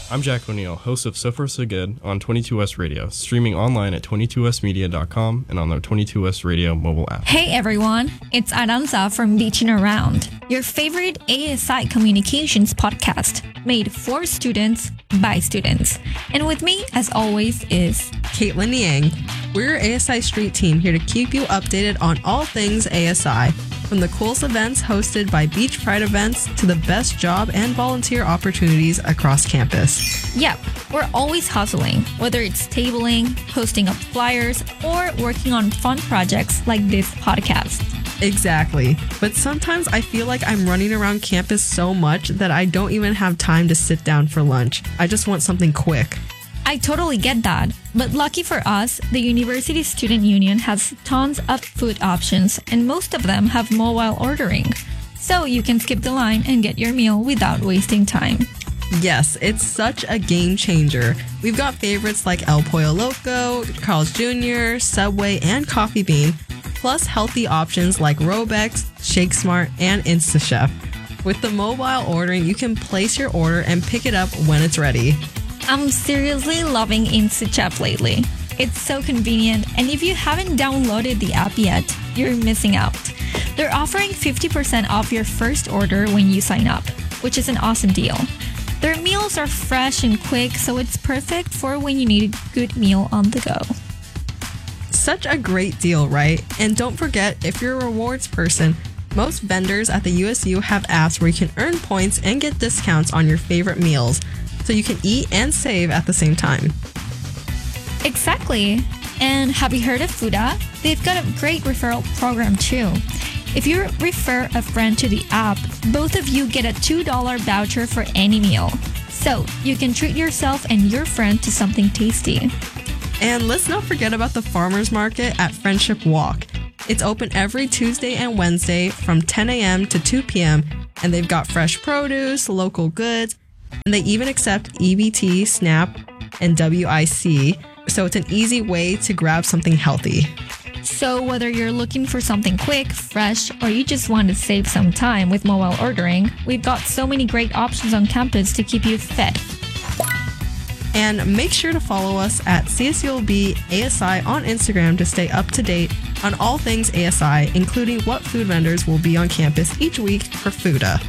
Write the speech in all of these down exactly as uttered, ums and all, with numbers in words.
I'm Jack O'Neill, host of So Far So Good on twenty-two S Radio, streaming online at twenty-two s media dot com and on the twenty-two S Radio mobile app. Hey everyone, it's Aranza from Beaching Around, your favorite A S I communications podcast, made for students by students. And with me, as always, is Caitlin Yang. We're your A S I Street team here to keep you updated on all things A S I, from the coolest events hosted by Beach Pride events to the best job and volunteer opportunities across campus. Yep, we're always hustling, whether it's tabling, posting up flyers, or working on fun projects like this podcast. Exactly. But sometimes I feel like I'm running around campus so much that I don't even have time to sit down for lunch. I just want something quick. I totally get that, but lucky for us, the University Student Union has tons of food options, and most of them have mobile ordering. So you can skip the line and get your meal without wasting time. Yes, it's such a game changer. We've got favorites like El Pollo Loco, Carl's Junior, Subway, and Coffee Bean, plus healthy options like Robex, Shake Smart, and InstaChef. With the mobile ordering, you can place your order and pick it up when it's ready. I'm seriously loving InstaChef lately. It's so convenient, and if you haven't downloaded the app yet, you're missing out. They're offering fifty percent off your first order when you sign up, which is an awesome deal. Their meals are fresh and quick, so it's perfect for when you need a good meal on the go. Such a great deal, right? And don't forget, if you're a rewards person, most vendors at the U S U have apps where you can earn points and get discounts on your favorite meals, so you can eat and save at the same time. Exactly. And have you heard of Fuda? They've got a great referral program too. If you refer a friend to the app, both of you get a two dollars voucher for any meal. So you can treat yourself and your friend to something tasty. And let's not forget about the farmers market at Friendship Walk. It's open every Tuesday and Wednesday from ten a.m. to two p.m. and they've got fresh produce, local goods, and they even accept E B T, SNAP, and W I C, so it's an easy way to grab something healthy. So whether you're looking for something quick, fresh, or you just want to save some time with mobile ordering, we've got so many great options on campus to keep you fed. And make sure to follow us at C S U L B A S I on Instagram to stay up to date on all things A S I, including what food vendors will be on campus each week for Fuda.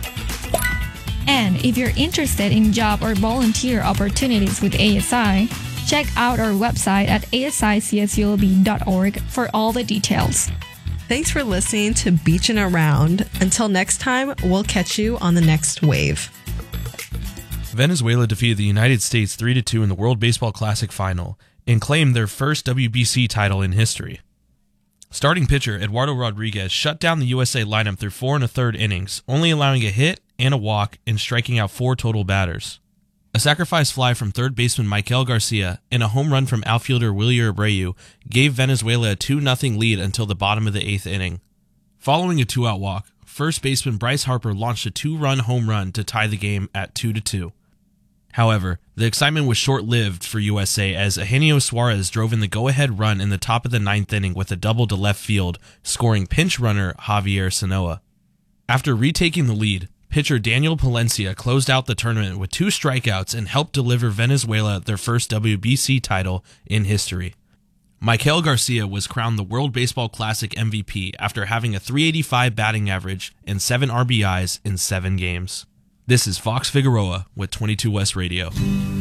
And if you're interested in job or volunteer opportunities with A S I, check out our website at a s i c s u l b dot org for all the details. Thanks for listening to Beachin' Around. Until next time, we'll catch you on the next wave. Venezuela defeated the United States three to two in the World Baseball Classic final and claimed their first W B C title in history. Starting pitcher Eduardo Rodriguez shut down the U S A lineup through four and a third innings, only allowing a hit and a walk and striking out four total batters. A sacrifice fly from third baseman Michael Garcia and a home run from outfielder Wilyer Abreu gave Venezuela a two nothing lead until the bottom of the eighth inning. Following a two-out walk, first baseman Bryce Harper launched a two-run home run to tie the game at two to two. However, the excitement was short-lived for U S A as Eugenio Suarez drove in the go-ahead run in the top of the ninth inning with a double to left field, scoring pinch runner Javier Sanoa. After retaking the lead, pitcher Daniel Palencia closed out the tournament with two strikeouts and helped deliver Venezuela their first W B C title in history. Michael Garcia was crowned the World Baseball Classic M V P after having a three eighty-five batting average and seven R B Is in seven games. This is Fox Figueroa with twenty-two West Radio.